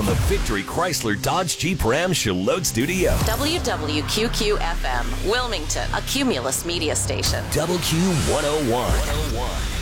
the Victory Chrysler Dodge Jeep Ram Charlotte Studio. WWQQ-FM, Wilmington, a Cumulus media station. WQ101.